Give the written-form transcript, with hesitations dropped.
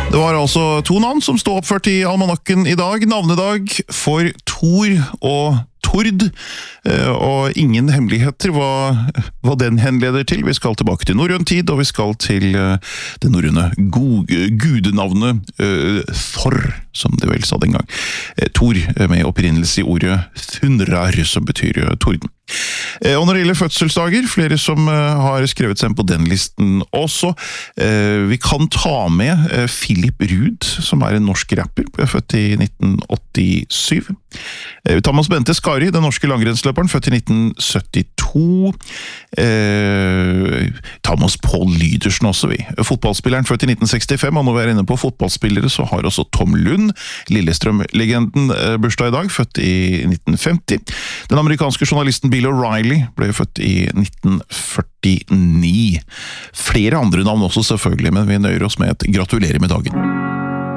Det var altså to navn som stod oppført i almanakken i dag. Navnedag for Thor og Tord, og ingen hemmeligheter hva den henleder til. Vi skal tilbake til norrøn tid, og vi skal til det norrøne gudenavnet Thor, som det vel sa den gang. Thor, med opprinnelse i ordet Thunrar, som betyr torden. Og når det gjelder fødselsdager, flere som har skrevet seg på den listen også. Vi kan ta med Philip Rud, som en norsk rapper, født i 1987. Thomas Bente Skari, den norske langrennsløperen, født i 1972. Thomas Paul Lydersen også, vi. Fotballspilleren, født i 1965, og når vi inne på fotballspillere, så har også Tom Lund, Lillestrøm-legenden, bursdag i dag, født i 1950. Den amerikanske journalisten Bill O'Reilly ble født i 1949. Flere andre navn også selvfølgelig, men vi nøyer oss med et gratulerer med dagen.